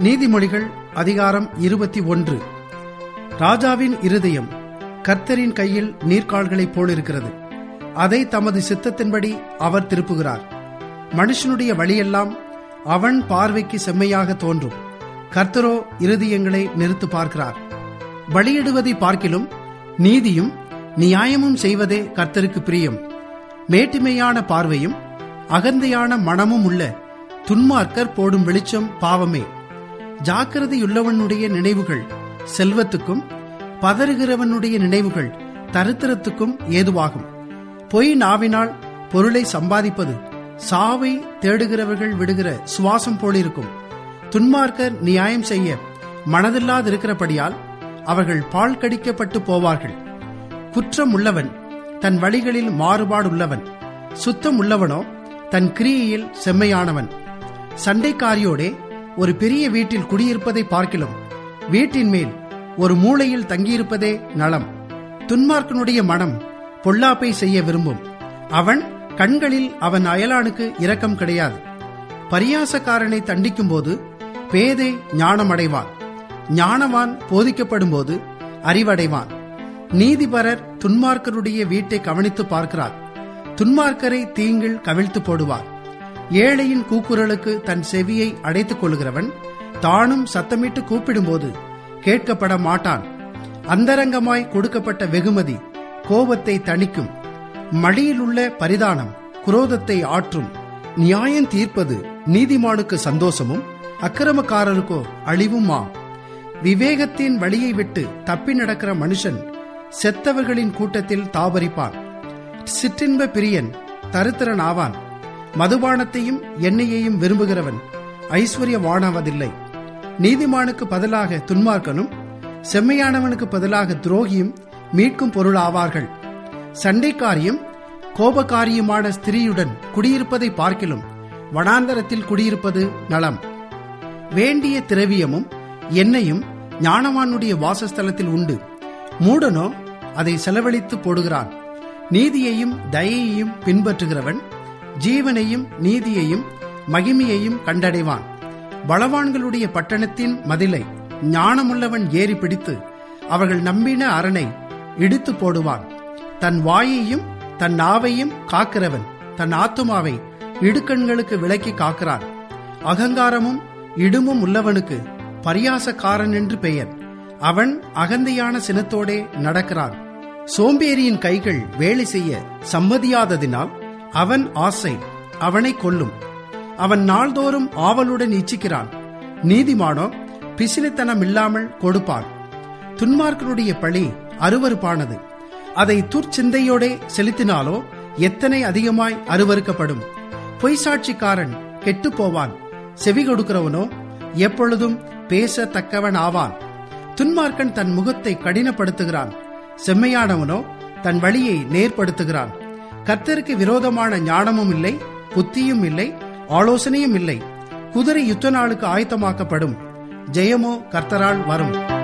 நீதிமொழிகள் அதிகாரம் 21. ராஜாவின் இருதயம் கர்த்தரின் கையில் நீர்க்கால்களைப் போலிருக்கிறது. அதை தமது சித்தத்தின்படி அவர் திருப்புகிறார். மனுஷனுடைய வழியெல்லாம் அவன் பார்வைக்கு செம்மையாக தோன்றும். கர்த்தரோ இருதயங்களை நிறுத்து பார்க்கிறார். பலியிடுவதை பார்க்கிலும் நீதியும் நியாயமும் செய்வதே கர்த்தருக்கு பிரியம். மேட்டிமையான பார்வையும் அகந்தையான மனமும் உள்ள துன்மார்க்கர் போடும் வெளிச்சம் பாவமே. ஜாக்கிரதையுள்ளவனுடைய நினைவுகள் செல்வத்துக்கும் பதறுகிறவனுடைய நினைவுகள் தரித்திரத்துக்கும் ஏதுவாகும். பொய் நாவினால் பொருளை சம்பாதிப்பது சாவை தேடுகிறவர்கள் விடுகிற சுவாசம் போலிருக்கும். துன்மார்க்கர் நியாயம் செய்ய மனதில்லாதிருக்கிறபடியால் அவர்கள் பால் கடிக்கப்பட்டு போவார்கள். குற்றம் உள்ளவன் தன் வழிகளில் மாறுபாடுள்ளவன், சுத்தம் உள்ளவனோ தன் கிரியையில் செம்மையானவன். சண்டைக்காரியோடே ஒரு பெரிய வீட்டில் குடியிருப்பதை பார்க்கிலும் வீட்டின் மேல் ஒரு மூலையில் தங்கியிருப்பதே நலம். துன்மார்க்கனுடைய மனம் பொல்லாப்பை செய்ய விரும்பும். அவன் கண்களில் அவன் அயலானுக்கு இரக்கம் கிடையாது. பரியாசக்காரனை தண்டிக்கும் போது பேதை ஞானமடைவான். ஞானவான் போதிக்கப்படும் போது அறிவடைவான். நீதிபரர் துன்மார்க்கருடைய வீட்டை கவனித்து பார்க்கிறார். துன்மார்க்கரை தீங்கில் கவிழ்த்து போடுவார். ஏழையின் கூக்குரலுக்கு தன் செவியை அடைத்துக் கொள்கிறவன் தானும் சத்தமிட்டு கூப்பிடும்போது கேட்கப்பட மாட்டான். அந்தரங்கமாய் கொடுக்கப்பட்ட வெகுமதி கோபத்தை தணிக்கும். மடியிலுள்ள பரிதானம் குரோதத்தை ஆற்றும். நியாயம் தீர்ப்பது நீதிமானுக்கு சந்தோஷமும் அக்கிரமக்காரருக்கோ அழிவுமா. விவேகத்தின் வழியை விட்டு தப்பி நடக்கிற மனுஷன் செத்தவர்களின் கூட்டத்தில் தாபரிப்பான். சிற்றின்ப பிரியன் தரித்திரன் ஆவான். மதுபானத்தையும் எண்ணெயையும் விரும்புகிறவன் ஐஸ்வர்யவானாவதில்லை. நீதிமானுக்கு பதிலாக துன்மார்க்கனும் செம்மையானவனுக்கு பதிலாக துரோகியும் மீட்கும் பொருளாவார்கள். சண்டைக்காரியும் கோபக்காரியுமான ஸ்திரீயுடன் குடியிருப்பதை பார்க்கிலும் வனாந்தரத்தில் குடியிருப்பது நலம். வேண்டிய திரவியமும் எண்ணெயும் ஞானவானுடைய வாசஸ்தலத்தில் உண்டு. மூடனோ அதை செலவழித்து போடுகிறான். நீதியையும் தயையையும் பின்பற்றுகிறவன் ஜீவனையும் நீதியையும் மகிமையையும் கண்டடைவான். பலவான்களுடைய பட்டணத்தின் மதிலை ஞானமுள்ளவன் ஏறி பிடித்து அவர்கள் நம்பின அரணை இடித்து போடுவான். தன் வாயையும் தன் நாவையும் காக்கிறவன் தன் ஆத்துமாவை இடுக்கண்களுக்கு விலக்கி காக்கிறான். அகங்காரமும் இடுமும் உள்ளவனுக்கு பரியாசக்காரன் என்று பெயர். அவன் அகந்தையான சினத்தோடே நடக்கிறான். சோம்பேறியின் கைகள் வேலை செய்ய சம்மதியாததினால் அவன் ஆசை அவனை கொல்லும். அவன் நாள்தோறும் ஆவலுடன் இச்சிக்கிறான். நீதிமானோ பிசினித்தனம் இல்லாமல் கொடுப்பான். துன்மார்க்கனுடைய பழி அருவருப்பானது. அதை துர்ச்சிந்தையோட செலுத்தினாலோ எத்தனை அதிகமாய் அருவருக்கப்படும். பொய்சாட்சிக்காரன் கெட்டு போவான். செவி கொடுக்கிறவனோ எப்பொழுதும் பேசத்தக்கவன் ஆவான். துன்மார்க்கன் தன் முகத்தை கடினப்படுத்துகிறான். செம்மையானவனோ தன் வழியை நேர்படுத்துகிறான். கர்த்தருக்கு விரோதமான ஞானமும் இல்லை, புத்தியும் இல்லை, ஆலோசனையும் இல்லை. குதிரை யுத்த நாளுக்கு ஆயத்தமாக்கப்படும். ஜெயமோ கர்த்தரால் வரும்.